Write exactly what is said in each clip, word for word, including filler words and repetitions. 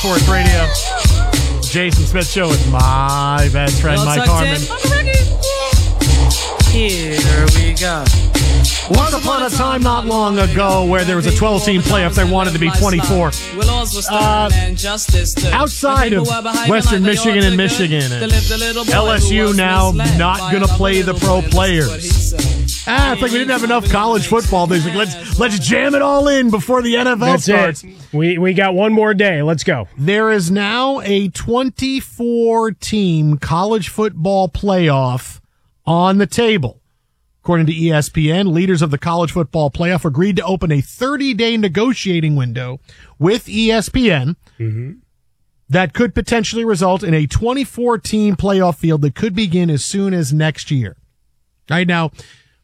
Sports Radio. Jason Smith Show with my best friend, Well, Mike tucked Harmon. in. Here we go. Once upon a time not long ago where there was a twelve-team playoff, there wanted to be twenty-four. Uh, outside of Western Michigan and Michigan, and L S U now not going to play the pro players. Ah, it's like we didn't have enough college football. There's like, let's let's jam it all in before the N F L That's starts. It. We we got one more day. Let's go. There is now a twenty-four team college football playoff on the table. According to E S P N, leaders of the college football playoff agreed to open a thirty-day negotiating window with E S P N mm-hmm. that could potentially result in a twenty-four team playoff field that could begin as soon as next year. Right now,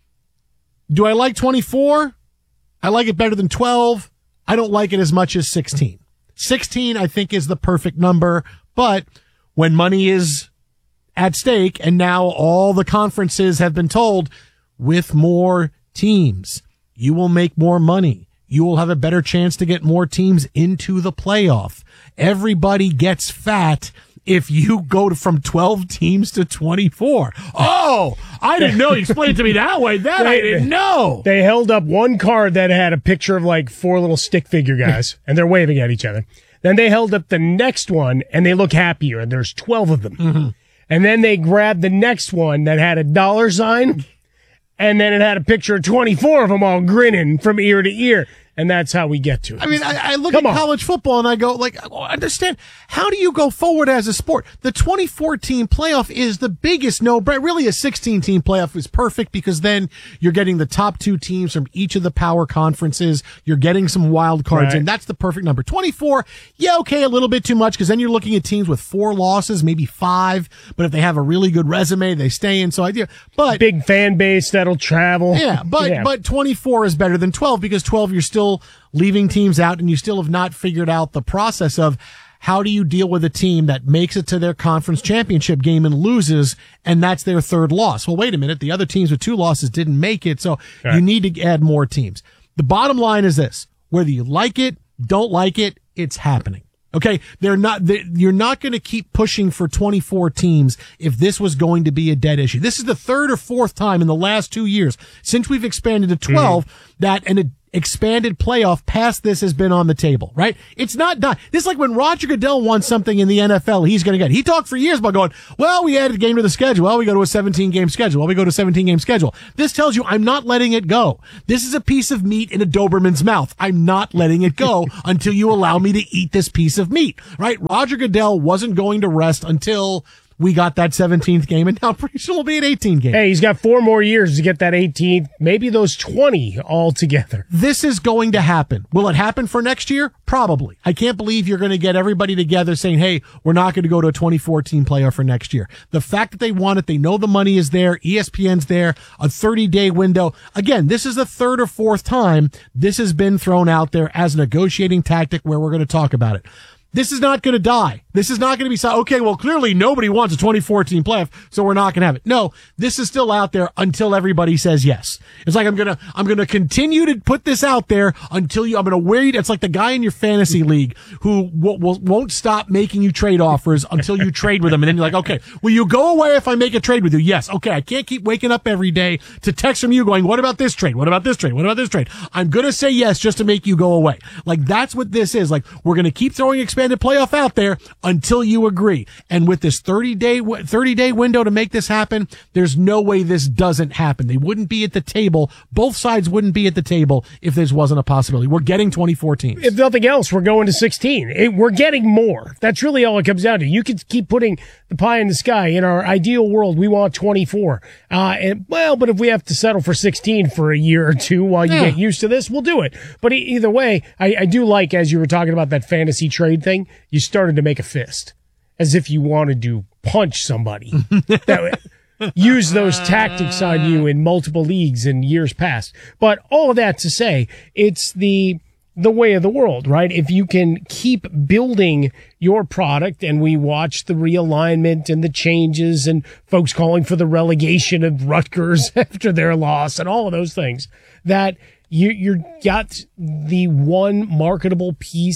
do I like twenty-four? I like it better than twelve. I don't like it as much as sixteen. sixteen, I think, is the perfect number, but when money is at stake and now all the conferences have been told, with more teams, you will make more money. You will have a better chance to get more teams into the playoff. Everybody gets fat if you go to, from twelve teams to twenty-four. Oh, I didn't know. You explained it to me that way. That they, I didn't know. They held up one card that had a picture of like four little stick figure guys, and they're waving at each other. Then they held up the next one, and they look happier, and there's twelve of them. Mm-hmm. And then they grabbed the next one that had a dollar sign, and then it had a picture of twenty-four of them all grinning from ear to ear. And that's how we get to it. I mean, I, I look Come at on. college football and I go, like, I understand. How do you go forward as a sport? The twenty-four team playoff is the biggest no-brainer. Really, a sixteen team playoff is perfect because then you're getting the top two teams from each of the power conferences. You're getting some wild cards, right. and that's the perfect number. twenty-four, yeah, okay, a little bit too much because then you're looking at teams with four losses, maybe five. But if they have a really good resume, they stay in. So I do. But big fan base that'll travel. Yeah, but yeah. but twenty-four is better than twelve because twelve you're still leaving teams out and you still have not figured out the process of how do you deal with a team that makes it to their conference championship game and loses, and that's their third loss. Well, wait a minute. The other teams with two losses didn't make it, so right. you need to add more teams. The bottom line is this. Whether you like it, don't like it, it's happening. Okay, they're not. They're, you're not going to keep pushing for twenty-four teams if this was going to be a dead issue. This is the third or fourth time in the last two years since we've expanded to twelve mm. that an expanded playoff past this has been on the table. Right? It's not done. This is like when Roger Goodell wants something in the N F L, he's going to get. He talked for years about going, well, we added a game to the schedule. Well, we go to a seventeen game schedule. Well, we go to a seventeen game schedule. This tells you I'm not letting it go. This is a piece of meat in a Doberman's mouth. I'm not letting it go until you allow me to eat this piece of meat. Right? Roger Goodell wasn't going to rest until we got that seventeenth game, and now pretty sure it'll be an eighteen game. Hey, he's got four more years to get that eighteenth, maybe those twenty all together. This is going to happen. Will it happen for next year? Probably. I can't believe you're going to get everybody together saying, hey, we're not going to go to a twenty-four team playoff for next year. The fact that they want it, they know the money is there, E S P N's there, a thirty day window. Again, this is the third or fourth time this has been thrown out there as a negotiating tactic where we're going to talk about it. This is not going to die. This is not going to be, okay, well, clearly nobody wants a twenty-four team playoff, so we're not going to have it. No, this is still out there until everybody says yes. It's like I'm going to, I'm going to continue to put this out there until you, I'm going to wait. It's like the guy in your fantasy league who will, will, won't stop making you trade offers until you trade with him. And then you're like, okay, will you go away if I make a trade with you? Yes. Okay. I can't keep waking up every day to text from you going, what about this trade? What about this trade? What about this trade? I'm going to say yes just to make you go away. Like that's what this is. Like we're going to keep throwing expanded playoff out there until you agree. And with this thirty day, thirty day window to make this happen, there's no way this doesn't happen. They wouldn't be at the table. Both sides wouldn't be at the table if this wasn't a possibility. We're getting twenty-four teams. If nothing else, we're going to sixteen. It, we're getting more. That's really all it comes down to. You could keep putting the pie in the sky. In our ideal world, we want twenty-four. Uh, and well, but if we have to settle for sixteen for a year or two while you yeah. get used to this, we'll do it. But e- either way, I, I do like, as you were talking about that fantasy trade thing, you started to make a fist. As if you wanted to punch somebody. that use those tactics on you in multiple leagues in years past. But all of that to say, it's the the way of the world, right? If you can keep building your product, and we watch the realignment and the changes and folks calling for the relegation of Rutgers after their loss and all of those things, that you, you're got the one marketable piece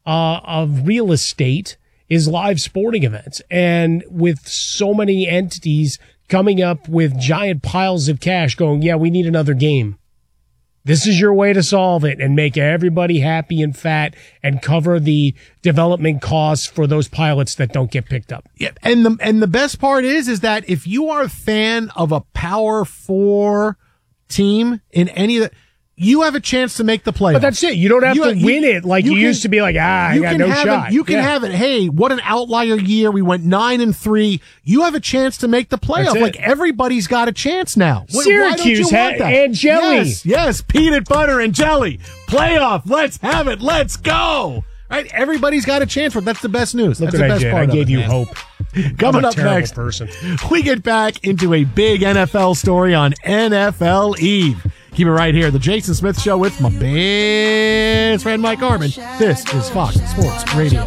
uh, of real estate is live sporting events. And with so many entities coming up with giant piles of cash going, yeah, we need another game. This is your way to solve it and make everybody happy and fat and cover the development costs for those pilots that don't get picked up. Yeah, and the and the best part is is that if you are a fan of a Power Four team in any of the, you have a chance to make the playoffs. But that's it. You don't have you, to you, win it like you, you can, used to be like, ah, I got no shot. It, you can yeah. have it. Hey, what an outlier year. We went nine and three. You have a chance to make the playoff. Like everybody's got a chance now. Syracuse had and jelly. Yes, yes, peanut butter and jelly. Playoff. Let's have it. Let's go. Right? Everybody's got a chance for it. That's the best news. Look That's what the I best did. part I gave of it, you man. hope. Coming I'm a up terrible next, person. we get back into a big N F L story on N F L Eve. Keep it right here. The Jason Smith Show with my best friend Mike Garman. This is Fox Sports Radio.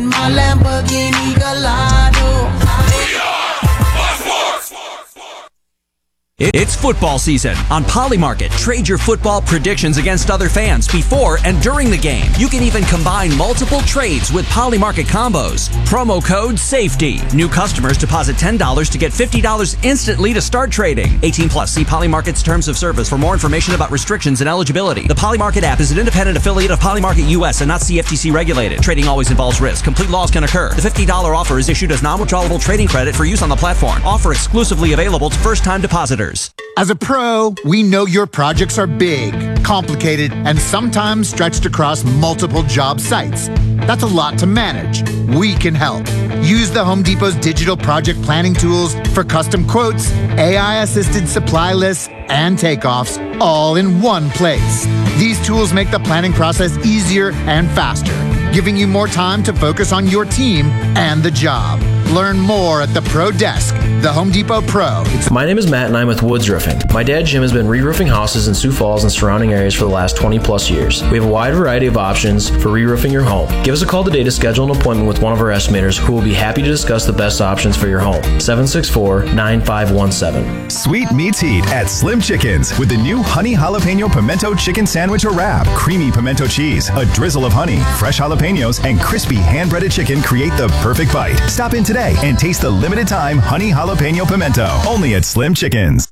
It's football season. On Polymarket, trade your football predictions against other fans before and during the game. You can even combine multiple trades with Polymarket combos. Promo code SAFETY. New customers deposit ten dollars to get fifty dollars instantly to start trading. eighteen plus. See Polymarket's terms of service for more information about restrictions and eligibility. The Polymarket app is an independent affiliate of Polymarket U S and not C F T C regulated. Trading always involves risk. Complete loss can occur. The fifty dollars offer is issued as non-withdrawable trading credit for use on the platform. Offer exclusively available to first-time depositors. As a pro, we know your projects are big, complicated, and sometimes stretched across multiple job sites. That's a lot to manage. We can help. Use the Home Depot's digital project planning tools for custom quotes, A I-assisted supply lists, and takeoffs all in one place. These tools make the planning process easier and faster, giving you more time to focus on your team and the job. Learn more at the Pro Desk, the Home Depot Pro. My name is Matt and I'm with Woods Roofing. My dad Jim has been re-roofing houses in Sioux Falls and surrounding areas for the last twenty plus years. We have a wide variety of options for re-roofing your home. Give us a call today to schedule an appointment with one of our estimators who will be happy to discuss the best options for your home. seven six four, nine five one seven. Sweet meets heat at Slim Chickens with the new Honey Jalapeno Pimento Chicken Sandwich or Wrap. Creamy pimento cheese, a drizzle of honey, fresh jalapenos, and crispy hand-breaded chicken create the perfect bite. Stop in today and taste the limited time Honey Jalapeno Pimento, only at Slim Chickens.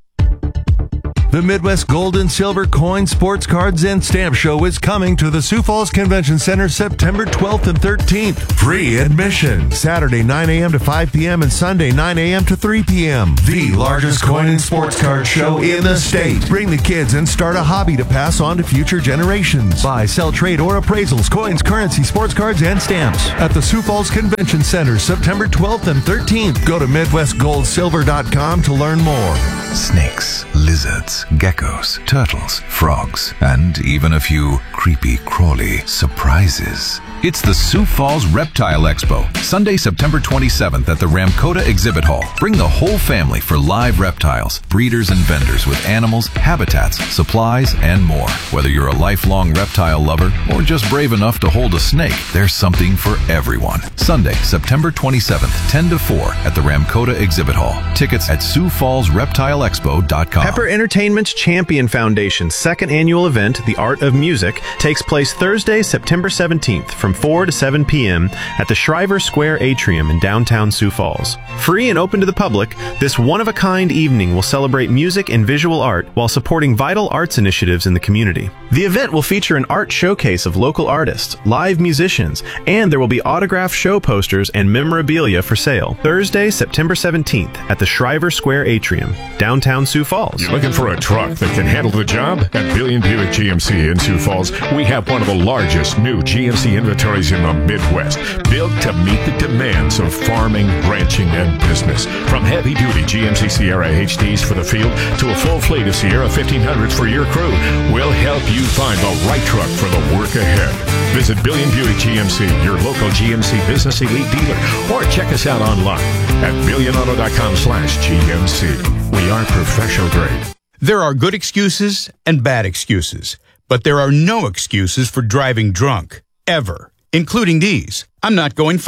The Midwest Gold and Silver Coin, Sports Cards, and Stamp Show is coming to the Sioux Falls Convention Center September twelfth and thirteenth. Free admission. Saturday nine a.m. to five p.m. and Sunday nine a.m. to three p.m. The largest coin and sports card show in the state. Bring the kids and start a hobby to pass on to future generations. Buy, sell, trade, or appraisals, coins, currency, sports cards, and stamps at the Sioux Falls Convention Center September twelfth and thirteenth. Go to midwest gold silver dot com to learn more. Snakes, lizards, geckos, turtles, frogs, and even a few creepy crawly surprises. It's the Sioux Falls Reptile Expo, Sunday, September twenty-seventh at the Ramkota Exhibit Hall. Bring the whole family for live reptiles, breeders and vendors with animals, habitats, supplies, and more. Whether you're a lifelong reptile lover or just brave enough to hold a snake, there's something for everyone. Sunday, September twenty-seventh, ten to four at the Ramkota Exhibit Hall. Tickets at sioux falls reptile expo dot com. Pepper Entertainment's Champion Foundation's second annual event, The Art of Music, takes place Thursday, September seventeenth from four to seven p.m. at the Shriver Square Atrium in downtown Sioux Falls. Free and open to the public, this one-of-a-kind evening will celebrate music and visual art while supporting vital arts initiatives in the community. The event will feature an art showcase of local artists, live musicians, and there will be autographed show posters and memorabilia for sale. Thursday, September seventeenth at the Shriver Square Atrium, downtown Sioux Falls. You're looking for a truck that can handle the job? At Billion Buick G M C in Sioux Falls, we have one of the largest new G M C inventories in the Midwest, built to meet the demands of farming, ranching, and business. From heavy-duty G M C Sierra H Ds for the field to a full fleet of Sierra fifteen hundreds for your crew, we'll help you find the right truck for the work ahead. Visit Billion Buick G M C, your local G M C Business Elite dealer, or check us out online at billion auto dot com slash G M C. We are professional grade. There are good excuses and bad excuses, but there are no excuses for driving drunk, ever, including these. I'm not going far.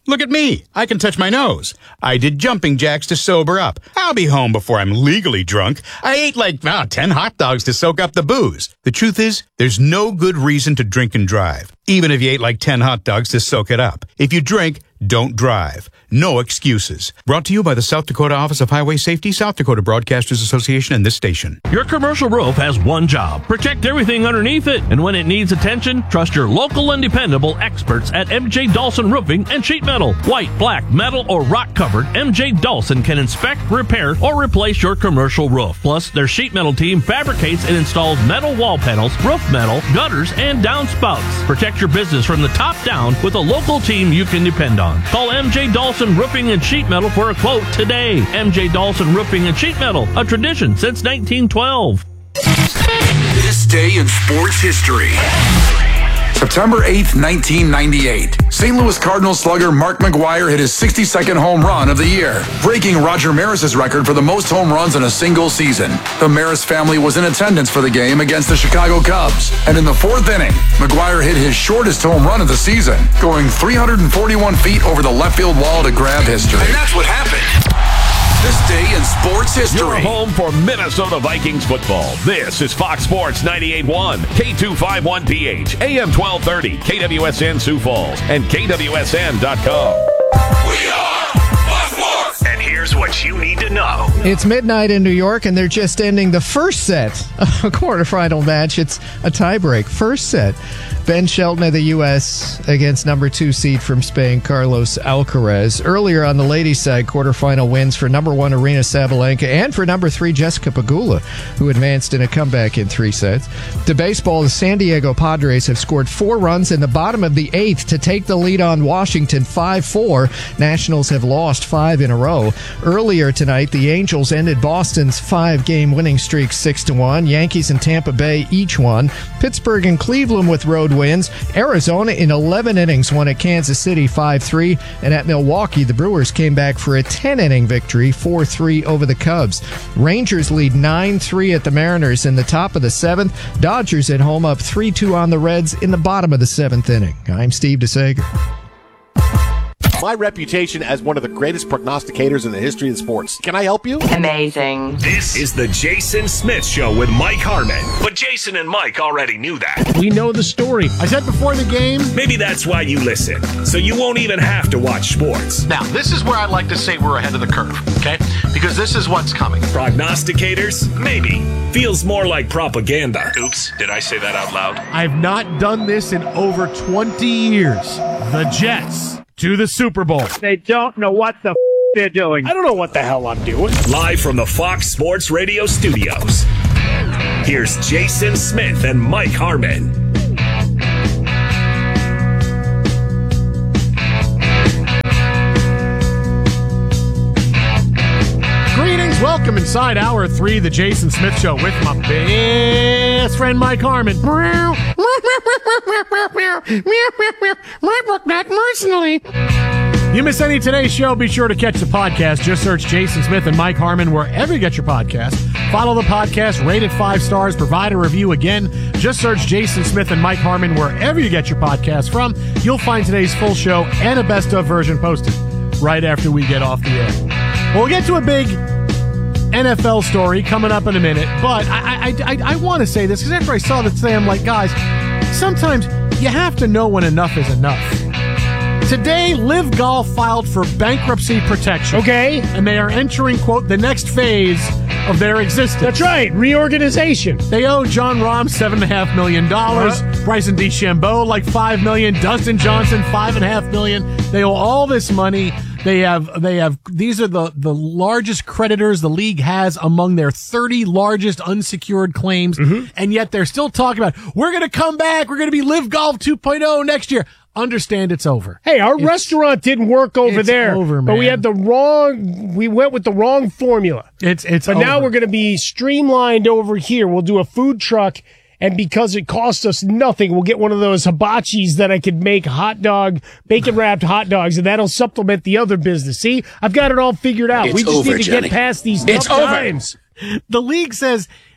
Look at me. I can touch my nose. I did jumping jacks to sober up. I'll be home before I'm legally drunk. I ate like oh, ten hot dogs to soak up the booze. The truth is, there's no good reason to drink and drive, even if you ate like ten hot dogs to soak it up. If you drink, don't drive. No excuses. Brought to you by the South Dakota Office of Highway Safety, South Dakota Broadcasters Association, and this station. Your commercial roof has one job. Protect everything underneath it. And when it needs attention, trust your local and dependable experts at M J Dawson Roofing and Sheet Metal. White, black, metal, or rock covered, M J Dawson can inspect, repair, or replace your commercial roof. Plus, their sheet metal team fabricates and installs metal wall panels, roof metal, gutters, and downspouts. Protect your business from the top down with a local team you can depend on. Call M J Dawson Roofing and Sheet Metal for a quote today. M J Dawson Roofing and Sheet Metal, a tradition since nineteen twelve. This day in sports history. September eighth, nineteen ninety-eight. Saint Louis Cardinals slugger Mark McGwire hit his sixty-second home run of the year, breaking Roger Maris's record for the most home runs in a single season. The Maris family was in attendance for the game against the Chicago Cubs, and in the fourth inning, McGwire hit his shortest home run of the season, going three hundred forty-one feet over the left field wall to grab history. And that's what happened. This day in sports history. You're home for Minnesota Vikings football. This is Fox Sports ninety-eight point one, K two fifty-one P H, A M twelve thirty, K W S N Sioux Falls, and K W S N dot com. We are Fox Sports. And here's what you need to know. It's midnight in New York, and they're just ending the first set of a quarterfinal match. It's a tiebreak. First set. Ben Shelton of the U S against number two seed from Spain, Carlos Alcaraz. Earlier on the ladies' side, quarterfinal wins for number one, Aryna Sabalenka, and for number three, Jessica Pegula, who advanced in a comeback in three sets. To baseball, the San Diego Padres have scored four runs in the bottom of the eighth to take the lead on Washington five four. Nationals have lost five in a row. Earlier tonight, the Angels ended Boston's five-game winning streak six to one. Yankees and Tampa Bay each won. Pittsburgh and Cleveland with road wins. Arizona in eleven innings won at Kansas City five three, and at Milwaukee, the Brewers came back for a ten-inning victory four three over the Cubs. Rangers lead nine three at the Mariners in the top of the seventh. Dodgers at home up three two on the Reds in the bottom of the seventh inning. I'm Steve DeSager. My reputation as one of the greatest prognosticators in the history of sports. Can I help you? Amazing. This is the Jason Smith Show with Mike Harmon. But Jason and Mike already knew that. We know the story. I said before the game. Maybe that's why you listen. So you won't even have to watch sports. Now, this is where I'd like to say we're ahead of the curve, okay? Because this is what's coming. Prognosticators? Maybe. Feels more like propaganda. Oops, did I say that out loud? I've not done this in over twenty years. The Jets to the Super Bowl. They don't know what the f- they're doing. I don't know what the hell I'm doing. Live from the Fox Sports Radio studios, here's Jason Smith and Mike Harmon. Greetings, welcome inside hour three, the Jason Smith Show with my best friend Mike Harmon. You miss any of today's show, be sure to catch the podcast. Just search Jason Smith and Mike Harmon wherever you get your podcast. Follow the podcast, rate it five stars, provide a review. Again, just search Jason Smith and Mike Harmon wherever you get your podcast from. You'll find today's full show and a best of version posted right after we get off the air. Well, we'll get to a big N F L story coming up in a minute, but I I, I, I want to say this because after I saw that today, I'm like, guys, sometimes you have to know when enough is enough. Today, Live Golf filed for bankruptcy protection. Okay. And they are entering, quote, the next phase of their existence. That's right, reorganization. They owe John Rahm seven point five million dollars, uh-huh. Bryson DeChambeau like five million dollars, Dustin Johnson five point five million dollars. They owe all this money. They have, they have, these are the, the largest creditors the league has among their thirty largest unsecured claims. Mm-hmm. And yet they're still talking about, we're going to come back. We're going to be Live Golf two point oh next year. Understand it's over. Hey, our it's, restaurant didn't work over it's there. Over, man. But we had the wrong, we went with the wrong formula. It's, it's But over. now we're going to be streamlined over here. We'll do a food truck. And because it costs us nothing, we'll get one of those hibachis that I could make hot dog, bacon-wrapped hot dogs, and that'll supplement the other business. See, I've got it all figured out. It's we just over, need to Johnny. get past these it's tough over. times. The league says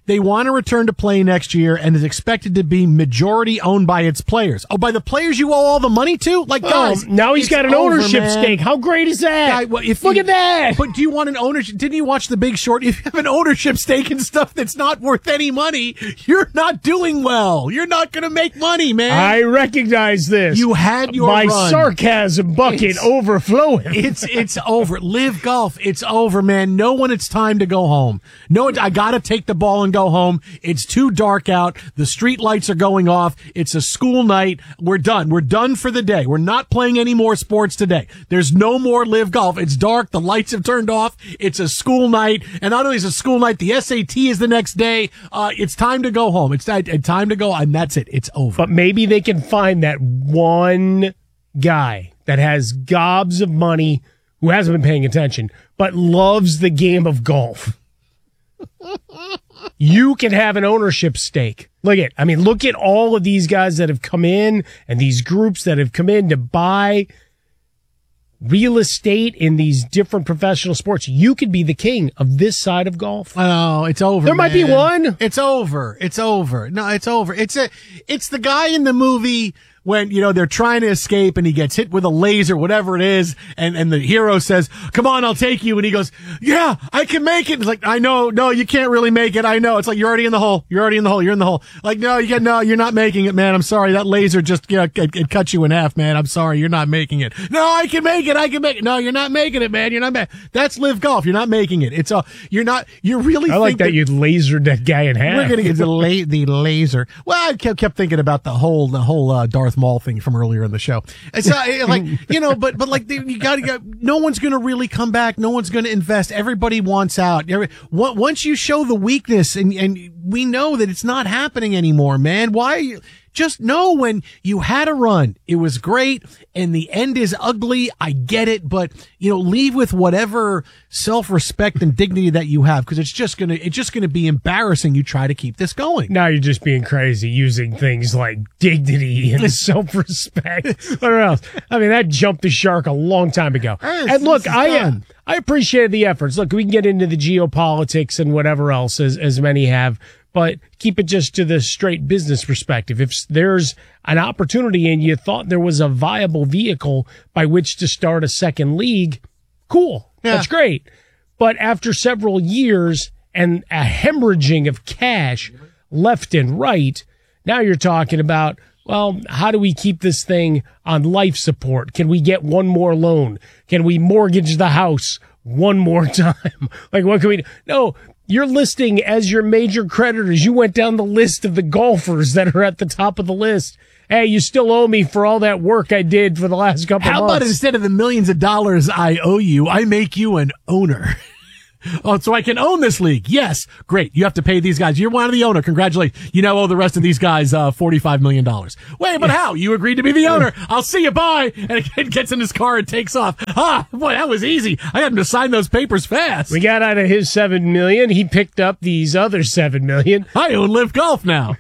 they want to return to play next year and is expected to be majority owned by its players. Oh, by the players you owe all the money to? Like, guys, oh, now he's got an over, ownership man. stake. How great is that? Guy, well, if Look you, at that. But do you want an ownership? Didn't you watch The Big Short? If you have an ownership stake in stuff that's not worth any money, you're not doing well. You're not going to make money, man. I recognize this. You had your My run. sarcasm bucket It's- overflowing. It's it's over. Live golf. It's over, man. Know when it's time to go home. No, I gotta take the ball and go home. It's too dark out. The street lights are going off. It's a school night. We're done. We're done for the day. We're not playing any more sports today. There's no more live golf. It's dark. The lights have turned off. It's a school night. And not only is it a school night, the S A T is the next day. Uh, it's time to go home. It's time to go, and that's it. It's over. But maybe they can find that one guy that has gobs of money who hasn't been paying attention, but loves the game of golf. You can have an ownership stake. Look at, I mean, look at all of these guys that have come in and these groups that have come in to buy real estate in these different professional sports. You could be the king of this side of golf. Oh, it's over. There might be man. one. It's over. It's over. No, it's over. It's a, it's the guy in the movie when, you know, they're trying to escape and he gets hit with a laser, whatever it is. And, and the hero says, come on, I'll take you. And he goes, yeah, I can make it. It's like, I know, no, you can't really make it. I know. It's like, you're already in the hole. You're already in the hole. You're in the hole. Like, no, you get, no, you're not making it, man. I'm sorry. That laser just, you know, it, it cut you in half, man. I'm sorry. You're not making it. No, I can make it. I can make it. No, you're not making it, man. You're not making That's live golf. You're not making it. It's a, you're not, you're really, I like think that, that you lasered that guy in half. We're going to get the, la- the laser. Well, I kept, kept thinking about the whole, the whole, uh, Darth Maul thing from earlier in the show. It's uh, like, you know, but, but like, you got to, no one's going to really come back. No one's going to invest. Everybody wants out. Every, once you show the weakness and, and we know that it's not happening anymore, man. Why are you, just know when you had a run, it was great and the end is ugly. I get it, but you know, leave with whatever self-respect and dignity that you have, because it's just gonna, it's just gonna be embarrassing. You try to keep this going. Now you're just being crazy using things like dignity and self-respect. What else? I mean, that jumped the shark a long time ago. Yes, and look, this is I done. I appreciate the efforts. Look, we can get into the geopolitics and whatever else, as as many have. But keep it just to the straight business perspective. If there's an opportunity and you thought there was a viable vehicle by which to start a second league, cool. Yeah. That's great. But after several years and a hemorrhaging of cash left and right, now you're talking about, well, how do we keep this thing on life support? Can we get one more loan? Can we mortgage the house one more time? Like, what can we do? No. You're listing as your major creditors. You went down the list of the golfers that are at the top of the list. Hey, you still owe me for all that work I did for the last couple How of months. about instead of the millions of dollars I owe you, I make you an owner? Oh, so I can own this league. Yes. Great. You have to pay these guys. You're one of the owner. Congratulations. You now owe the rest of these guys, uh, forty-five million dollars. Wait, but how? You agreed to be the owner. I'll see you. Bye. And it gets in his car and takes off. Ah, boy, that was easy. I got him to sign those papers fast. We got out of his seven million. He picked up these other seven million. I own Live Golf now.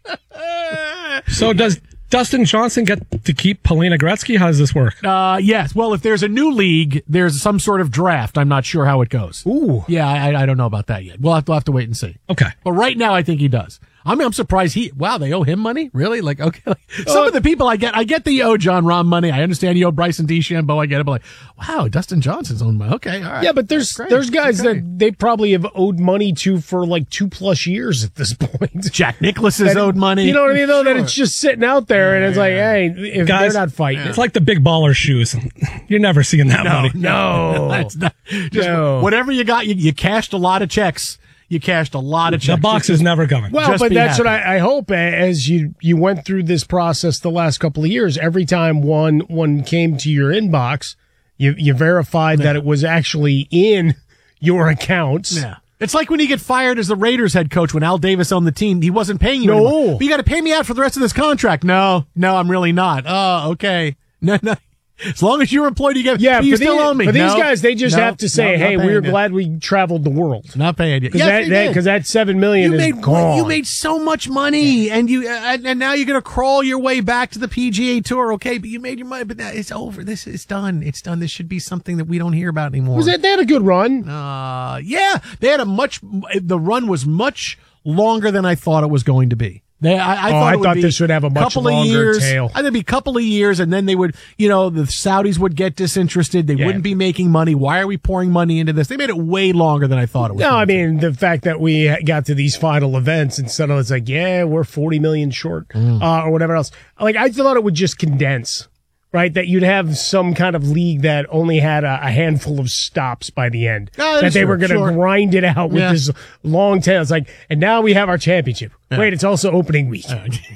So does Dustin Johnson get to keep Paulina Gretzky? How does this work? Uh, yes. Well, if there's a new league, there's some sort of draft. I'm not sure how it goes. Ooh. Yeah, I, I don't know about that yet. We'll have, to, we'll have to wait and see. Okay. But right now, I think he does. I mean, I'm surprised he, wow, they owe him money? Really? Like, okay. Like, some uh, of the people I get, I get the owe John Rahm money. I understand you owe Bryson DeChambeau. I get it. But like, wow, Dustin Johnson's owned money. Okay. All right. Yeah, but there's, there's guys okay. that they probably have owed money to for like two plus years at this point. Jack Nicklaus has that, owed money. You know what I mean? Though, sure. That it's just sitting out there yeah, and it's like, hey, if guys, they're not fighting. It's like the big baller shoes. You're never seeing that no, money. No. That's not, just no. Whatever you got, you, you cashed a lot of checks. You cashed a lot of checks. The box is never coming. Well, Just but that's happy. what I, I hope. As you you went through this process the last couple of years, every time one one came to your inbox, you you verified yeah. that it was actually in your accounts. Yeah. It's like when you get fired as the Raiders head coach when Al Davis owned the team. He wasn't paying you no. anymore. But you got to pay me out for the rest of this contract. No, no, I'm really not. Oh, okay. No, no. As long as you're employed, you get. Yeah, you for still these, own me. For no, these guys, they just no, have to say, no, "Hey, we're you. glad we traveled the world." Not paying you. Because yes, that because that, that seven million you is made, gone. You made so much money, and you uh, and now you're gonna crawl your way back to the P G A Tour. Okay, but you made your money. But that, it's over. This is done. It's done. This should be something that we don't hear about anymore. Was that they had a good run? Uh, yeah, they had a much. The run was much longer than I thought it was going to be. They, I, I oh, thought, I it would thought be this would have a much couple longer of years, tail. I think it'd be a couple of years, and then they would, you know, the Saudis would get disinterested. They Yeah. wouldn't be making money. Why are we pouring money into this? They made it way longer than I thought it was. No, going I to. mean, the fact that we got to these final events instead of it's like, yeah, we're forty million short, Mm. uh, or whatever else. Like, I thought it would just condense, right? That you'd have some kind of league that only had a, a handful of stops by the end. Ah, that they sure, were going to sure. grind it out with Yeah. this long tail. It's like, and now we have our championship. Yeah. Wait, it's also opening week.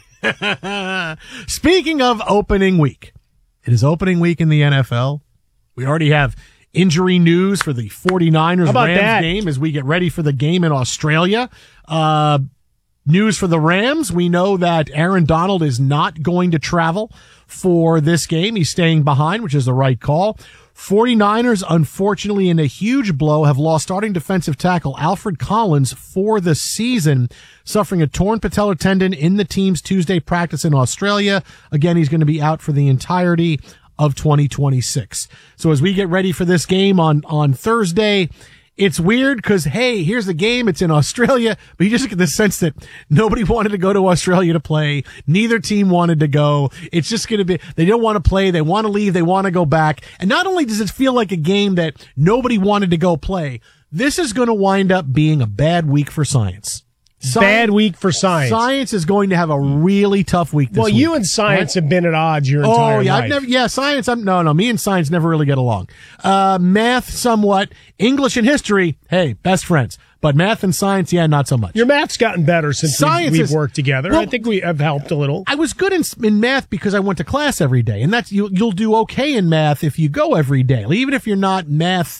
Speaking of opening week, it is opening week in the N F L. We already have injury news for the 49ers How about Rams that? game as we get ready for the game in Australia. Uh, news for the Rams. We know that Aaron Donald is not going to travel for this game. He's staying behind, which is the right call. 49ers, unfortunately, in a huge blow, have lost starting defensive tackle Alfred Collins for the season, suffering a torn patellar tendon in the team's Tuesday practice in Australia. Again, he's going to be out for the entirety of twenty twenty-six. So as we get ready for this game on, on Thursday, it's weird because, hey, here's the game. It's in Australia, but you just get the sense that nobody wanted to go to Australia to play. Neither team wanted to go. It's just going to be, they don't want to play. They want to leave. They want to go back. And not only does it feel like a game that nobody wanted to go play, this is going to wind up being a bad week for science. Sci- Bad week for science. Science is going to have a really tough week this Well, week. you and science Right? have been at odds your Oh entire yeah, life. I've never. Yeah, science. I'm no, no. Me and science never really get along. Uh, math, somewhat. English and history. Hey, best friends. But math and science, yeah, not so much. Your math's gotten better since Science we've, is- we've worked together. Well, I think we have helped a little. I was good in in math because I went to class every day, and that's you. You'll do okay in math if you go every day, even if you're not math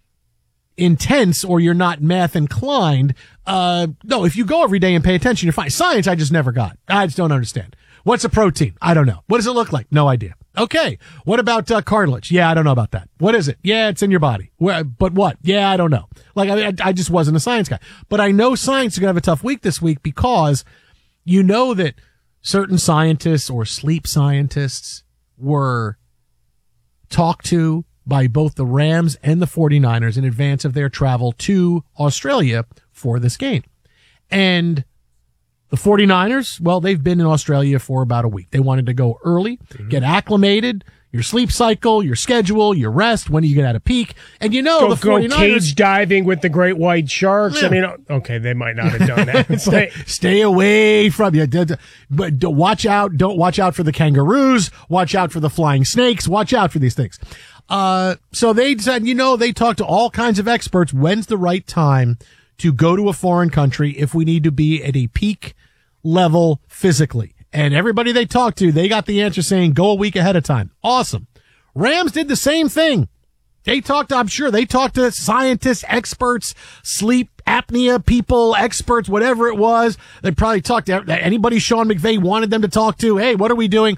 intense or you're not math inclined. Uh, no, if you go every day and pay attention, you're fine. Science, I just never got. I just don't understand. What's a protein? I don't know. What does it look like? No idea. Okay. What about uh, cartilage? Yeah, I don't know about that. What is it? Yeah, it's in your body. Where, but what? Yeah, I don't know. Like, I, I, I just wasn't a science guy. But I know science is going to have a tough week this week because you know that certain scientists or sleep scientists were talked to by both the Rams and the 49ers in advance of their travel to Australia for this game. And the 49ers, well, they've been in Australia for about a week. They wanted to go early, get acclimated, your sleep cycle, your schedule, your rest, when do you get out of peak. And you know, Go, the go 49ers... cage diving with the great white sharks. Yeah. I mean, okay, they might not have done that. stay, stay away from you. But don't watch out. Don't watch out for the kangaroos. Watch out for the flying snakes. Watch out for these things. Uh, so they said, you know, they talked to all kinds of experts. When's the right time to go to a foreign country if we need to be at a peak level physically? And everybody they talked to, they got the answer saying go a week ahead of time. Awesome. Rams did the same thing. They talked, I'm sure they talked to scientists, experts, sleep apnea people, experts, whatever it was. They probably talked to anybody Sean McVay wanted them to talk to. Hey, what are we doing?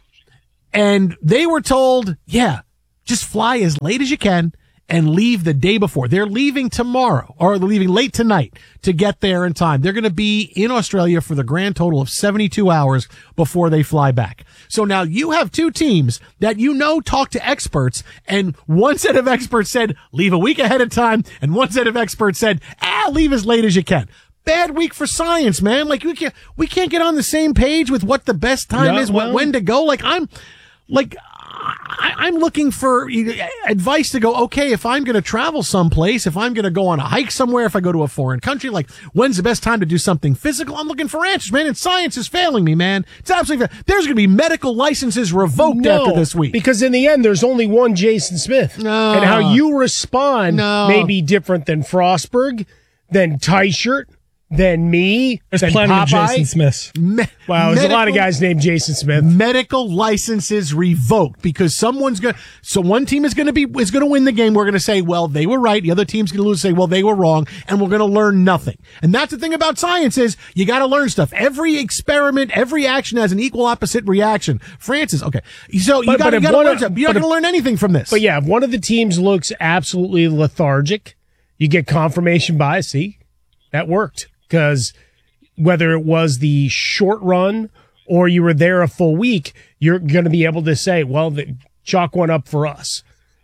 And they were told, yeah, just fly as late as you can and leave the day before. They're leaving tomorrow, or they're leaving late tonight to get there in time. They're going to be in Australia for the grand total of seventy-two hours before they fly back. So now you have two teams that you know talk to experts, and one set of experts said leave a week ahead of time, and one set of experts said, ah, leave as late as you can. Bad week for science, man. Like we can't, we can't get on the same page with what the best time No, is, well- when to go. Like I'm, like, I, I'm looking for advice to go, okay, if I'm going to travel someplace, if I'm going to go on a hike somewhere, if I go to a foreign country, like when's the best time to do something physical? I'm looking for answers, man. And science is failing me, man. It's absolutely, there's going to be medical licenses revoked No, after this week. because in the end, there's only one Jason Smith. No. And how you respond No. may be different than Frostberg, than Tyshirt, than me, There's than plenty Popeye. of Jason Smiths. Me- Wow, there's a lot of medical- guys named Jason Smith. Medical licenses revoked because someone's going to, so one team is going to be, is going to win the game. We're going to say, well, they were right. The other team's going to lose, say, well, they were wrong. And we're going to learn nothing. And that's the thing about science is you got to learn stuff. Every experiment, every action has an equal opposite reaction. Francis, okay. So you But- got but to if learn one of- something. You're not but going to if- learn anything from this. But yeah, if one of the teams looks absolutely lethargic, you get confirmation bias. See, that worked. Because whether it was the short run or you were there a full week, you're going to be able to say, well, the chalk one up for us.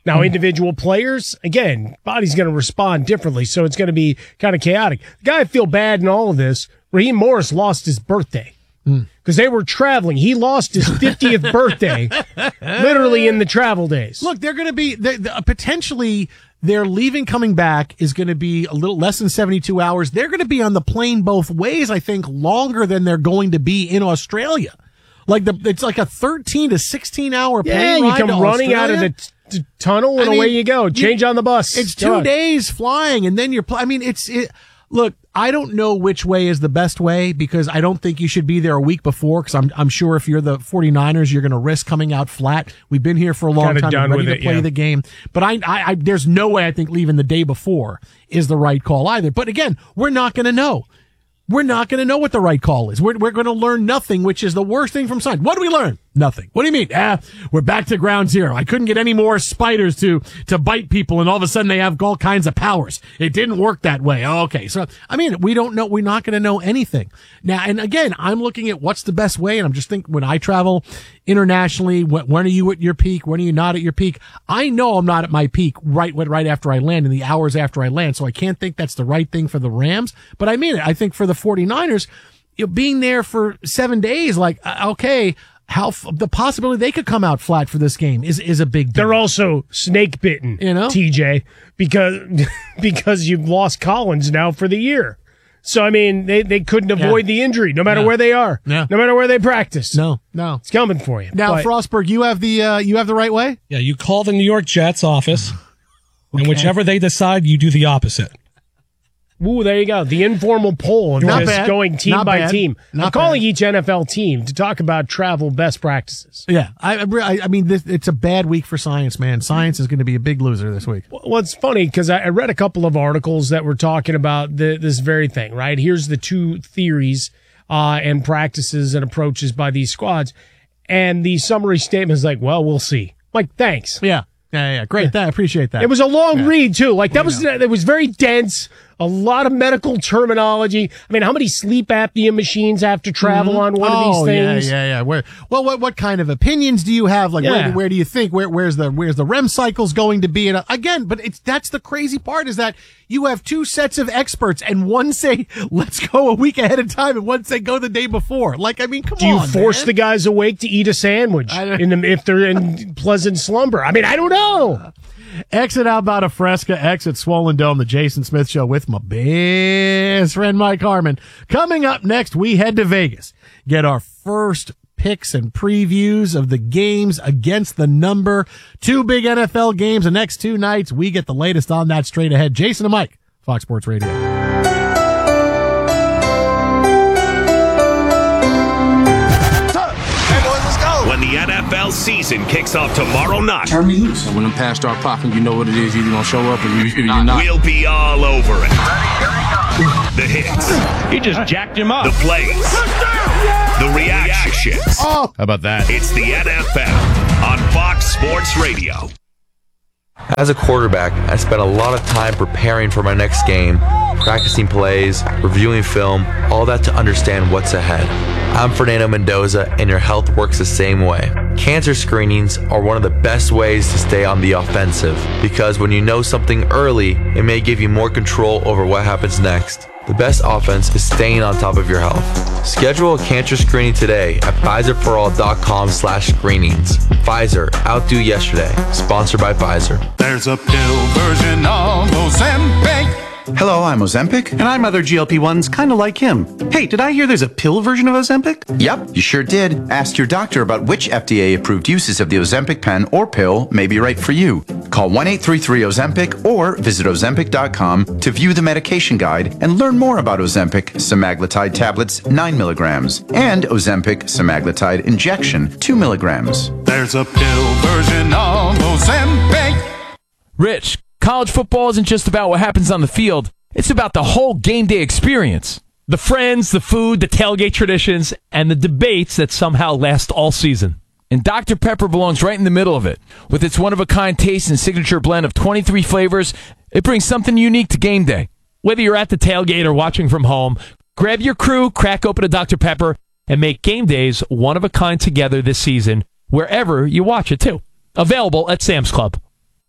Now, individual players, again, body's going to respond differently, so it's going to be kind of chaotic. The guy I feel bad in all of this, Raheem Morris lost his birthday because they were traveling. He lost his fiftieth birthday literally in the travel days. Look, they're going to be they're, they're, potentially their leaving coming back is going to be a little less than seventy-two hours. They're going to be on the plane both ways, I think, longer than they're going to be in Australia. Like the it's like a thirteen to sixteen hour plane yeah, ride. you come to running Australia. out of the t- tunnel and I mean, away you go. Change you, on the bus. It's two Done. days flying, and then you're. Pl- I mean, it's. It, look, I don't know which way is the best way because I don't think you should be there a week before. Because I'm I'm sure if you're the 49ers, you're going to risk coming out flat. We've been here for a long Kinda time, done we're ready with to it, play yeah. the game. But I, I, I, there's no way I think leaving the day before is the right call either. But again, we're not going to know. We're not going to know what the right call is. We're, we're going to learn nothing, which is the worst thing from science. What do we learn? Nothing. What do you mean? Ah, we're back to ground zero. I couldn't get any more spiders to, to bite people, and all of a sudden they have all kinds of powers. It didn't work that way. Okay. So, I mean, we don't know. We're not going to know anything. Now, and again, I'm looking at what's the best way, and I'm just thinking when I travel internationally, when, when are you at your peak? When are you not at your peak? I know I'm not at my peak right, right after I land, in the hours after I land, so I can't think that's the right thing for the Rams, but I mean it. I think for the 49ers, you know, being there for seven days, like, uh, okay, how f- the possibility they could come out flat for this game is is a big deal. They're also snake bitten, you know, T J, because because you've lost Collins now for the year. So I mean, they, they couldn't avoid Yeah. the injury, no matter Yeah. where they are, Yeah. no matter where they practice. No, no, it's coming for you. Now, But- Frostberg, you have the uh, you have the right way. Yeah, you call the New York Jets office, and whichever they decide, you do the opposite. Ooh, there you go. The informal poll of Not just bad. going team Not by bad. team. Not I'm calling bad. each N F L team to talk about travel best practices. Yeah, I I, I mean, this, it's a bad week for science, man. Science is going to be a big loser this week. Well, it's funny because I I read a couple of articles that were talking about the, this very thing, right? Here's the two theories uh, and practices and approaches by these squads. And the summary statement is like, well, we'll see. Like, thanks. Yeah. Yeah, yeah, great. That, I appreciate that. It was a long Yeah. read too. Like that We was know. it was very dense. A lot of medical terminology. I mean, how many sleep apnea machines have to travel Mhm. on one oh, of these things? Yeah, yeah, yeah. Where, well, what what kind of opinions do you have? Like, where, Yeah. where do you think where where's the where's the R E M cycles going to be? And uh, again, but it's that's the crazy part is that you have two sets of experts, and one say let's go a week ahead of time, and one say go the day before. Like, I mean, come Do you on, force man. the guys awake to eat a sandwich in the, if they're in pleasant slumber? I mean, I don't know. Exit out about a Fresca, exit Swollen Dome, the Jason Smith Show with my best friend Mike Harmon. Coming up next, we head to Vegas, get our first picks and previews of the games against the number. Two big N F L games the next two nights. We get the latest on that straight ahead. Jason and Mike, Fox Sports Radio. When the N F L season kicks off tomorrow night, Turn me loose. When them pass start popping, you know what it is. You're going to show up or you, you're not. we'll be all over it. The hits. He just jacked him up. The plays. The reactions. Oh, how about that? It's the N F L on Fox Sports Radio. As a quarterback, I spent a lot of time preparing for my next game, practicing plays, reviewing film, all that to understand what's ahead. I'm Fernando Mendoza, and your health works the same way. Cancer screenings are one of the best ways to stay on the offensive, because when you know something early, it may give you more control over what happens next. The best offense is staying on top of your health. Schedule a cancer screening today at Pfizer For All dot com slash screenings. Pfizer, outdo yesterday. Sponsored by Pfizer. There's a pill version of Ozempic. Hello, I'm Ozempic. And I'm other G L P ones kind of like him. Hey, did I hear there's a pill version of Ozempic? Yep, you sure did. Ask your doctor about which F D A-approved uses of the Ozempic pen or pill may be right for you. Call one eight three three Ozempic or visit Ozempic dot com to view the medication guide and learn more about Ozempic semaglutide tablets nine milligrams and Ozempic semaglutide injection two milligrams. There's a pill version of Ozempic. Rich, college football isn't just about what happens on the field. It's about the whole game day experience. The friends, the food, the tailgate traditions, and the debates that somehow last all season. And Doctor Pepper belongs right in the middle of it. With its one-of-a-kind taste and signature blend of twenty-three flavors, it brings something unique to game day. Whether you're at the tailgate or watching from home, grab your crew, crack open a Doctor Pepper, and make game days one-of-a-kind together this season, wherever you watch it, too. Available at Sam's Club.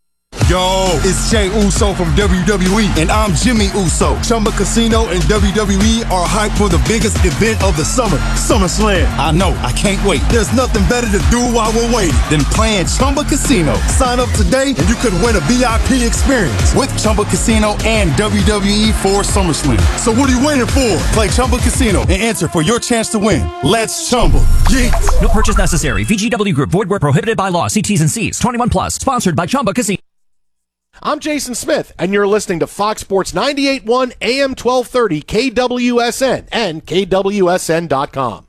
Yo, it's Jey Uso from W W E, and I'm Jimmy Uso. Chumba Casino and W W E are hyped for the biggest event of the summer, SummerSlam. I know, I can't wait. There's nothing better to do while we're waiting than playing Chumba Casino. Sign up today and you could win a V I P experience with Chumba Casino and W W E for SummerSlam. So what are you waiting for? Play Chumba Casino and enter for your chance to win. Let's Chumba. Yeah. No purchase necessary. V G W Group. Void where prohibited by law. See T's and C's. twenty-one plus. Sponsored by Chumba Casino. I'm Jason Smith, and you're listening to Fox Sports ninety-eight point one A M twelve thirty K W S N and K W S N dot com.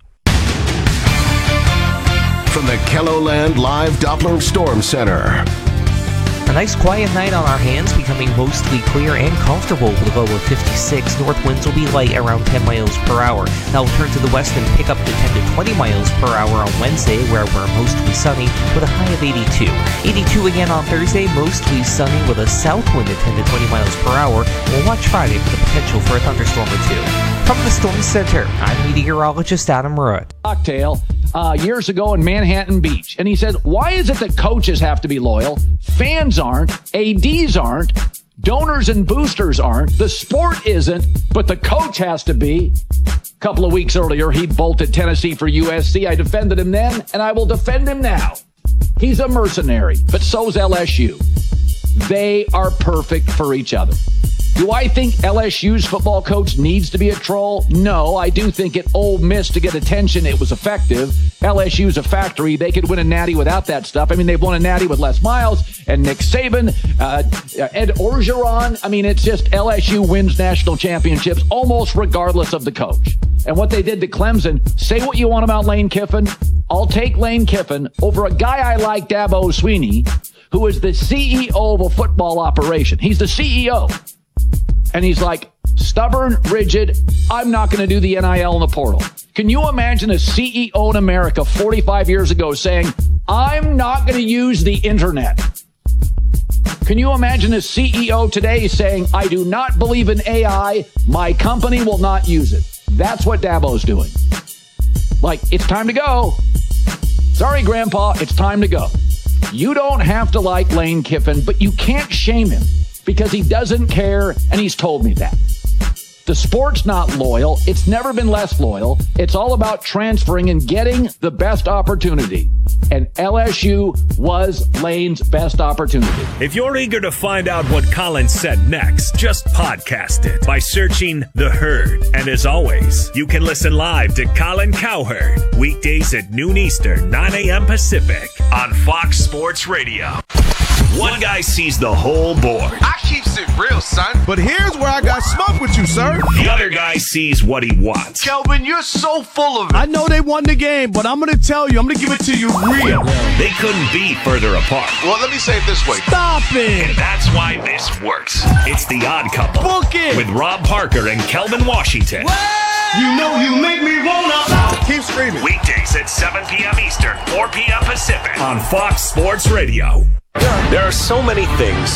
From the KELOLAND Live Doppler Storm Center. A nice quiet night on our hands, becoming mostly clear and comfortable with a low of fifty-six. North winds will be light around ten miles per hour. Now we'll turn to the west and pick up to ten to twenty miles per hour on Wednesday, where we're mostly sunny with a high of eighty-two. eighty-two again on Thursday, mostly sunny with a south wind at ten to twenty miles per hour. We'll watch Friday for the potential for a thunderstorm or two. From the Storm Center, I'm meteorologist Adam Rudd. Cocktail uh, years ago in Manhattan Beach, and he said, why is it that coaches have to be loyal? Fans aren't, A Ds aren't, donors and boosters aren't, the sport isn't, but the coach has to be. A couple of weeks earlier, he bolted Tennessee for U S C. I defended him then, and I will defend him now. He's a mercenary, but so's L S U. They are perfect for each other. Do I think L S U's football coach needs to be a troll? No, I do think at Ole Miss to get attention, it was effective. L S U's a factory. They could win a natty without that stuff. I mean, they've won a natty with Les Miles and Nick Saban, uh, Ed Orgeron. I mean, it's just L S U wins national championships almost regardless of the coach. And what they did to Clemson, say what you want about Lane Kiffin. I'll take Lane Kiffin over a guy I like, Dabo Swinney, who is the C E O of a football operation. He's the C E O. And he's like, stubborn, rigid, I'm not going to do the N I L in the portal. Can you imagine a C E O in America forty-five years ago saying, I'm not going to use the internet? Can you imagine a C E O today saying, I do not believe in A I, my company will not use it? That's what Dabo's doing. Like, it's time to go. Sorry, Grandpa, it's time to go. You don't have to like Lane Kiffin, but you can't shame him, because he doesn't care, and he's told me that. The sport's not loyal. It's never been less loyal. It's all about transferring and getting the best opportunity. And L S U was Lane's best opportunity. If you're eager to find out what Colin said next, just podcast it by searching The Herd. And as always, you can listen live to Colin Cowherd, weekdays at noon Eastern, nine a.m. Pacific, on Fox Sports Radio. One guy sees the whole board. I keeps it real, son. But here's where I got smoke with you, sir. The other guy sees what he wants. Kelvin, you're so full of it. I know they won the game, but I'm going to tell you, I'm going to give it to you real. They couldn't be further apart. Well, let me say it this way. Stop it. And that's why this works. It's The Odd Couple. Book it. With Rob Parker and Kelvin Washington. What? You know you make me wanna. Keep screaming. Weekdays at seven p.m. Eastern, four p.m. Pacific on Fox Sports Radio. There are so many things